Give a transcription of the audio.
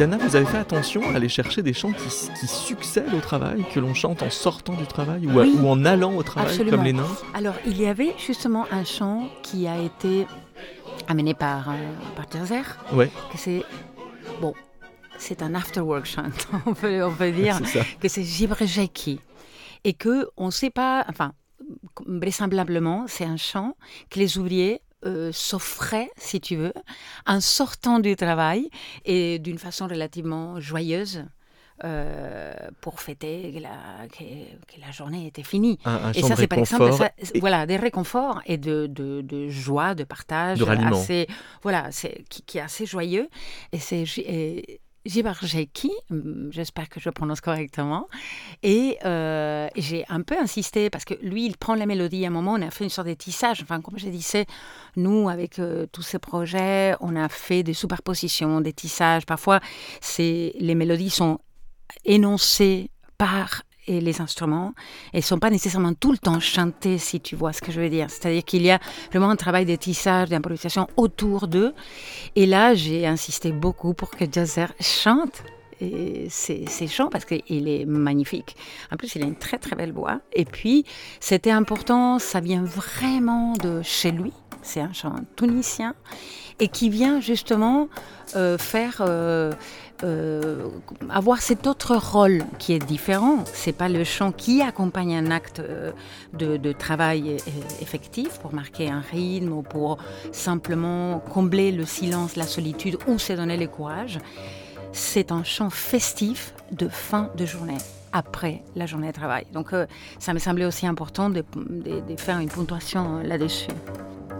Diana, vous avez fait attention à aller chercher des chants qui succèdent au travail, que l'on chante en sortant du travail ou en allant au travail, absolument. comme les nains? Alors, il y avait justement un chant qui a été amené par Jazzer, Ouais, que c'est un after-work chant, on peut dire c'est ça. que c'est Jibrjeki. Et qu'on ne sait pas, enfin, vraisemblablement, c'est un chant que les ouvriers s'offraient, si tu veux, en sortant du travail et d'une façon relativement joyeuse. Pour fêter que la journée était finie. Un Et chant ça, de c'est par exemple réconfort voilà, des réconforts et de joie, de partage. de ralliement. Assez, voilà, qui est assez joyeux. Et c'est Jibarjeki, j'espère que je prononce correctement. Et j'ai un peu insisté parce que lui, il prend la mélodie. À un moment, on a fait une sorte de tissage. Enfin, comme je disais, nous, avec tous ces projets, on a fait des superpositions, des tissages. Parfois, les mélodies sont énoncées par les instruments et ne sont pas nécessairement tout le temps chantés, si tu vois ce que je veux dire. C'est-à-dire qu'il y a vraiment un travail de tissage, d'improvisation autour d'eux. Et là, j'ai insisté beaucoup pour que Jazzer chante ces chants parce qu'il est magnifique. En plus, il a une très très belle voix. Et puis, c'était important, ça vient vraiment de chez lui. C'est un chant tunisien et qui vient justement faire avoir cet autre rôle qui est différent. C'est pas le chant qui accompagne un acte de travail effectif pour marquer un rythme ou pour simplement combler le silence, la solitude ou se donner le courage. C'est un chant festif de fin de journée, après la journée de travail. Donc ça me semblait aussi important de faire une ponctuation là-dessus.